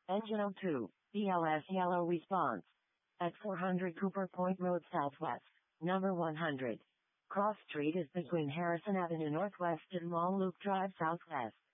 Engine O2, BLS yellow response. At 400 Cooper Point Road Southwest, number 100. Cross Street is between Harrison Avenue Northwest and Long Loop Drive Southwest.